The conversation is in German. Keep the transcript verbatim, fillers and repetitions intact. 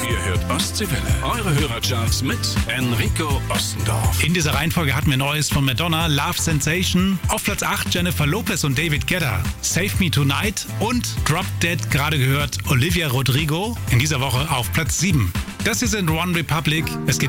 Ihr hört Ostseewelle. Eure Hörercharts mit Enrico Ostendorf. In dieser Reihenfolge hatten wir Neues von Madonna, Love Sensation. Auf Platz acht Jennifer Lopez und David Guetta, Save Me Tonight. Und Drop Dead, gerade gehört, Olivia Rodrigo. In dieser Woche auf Platz sieben. Das hier sind One Republic. Es geht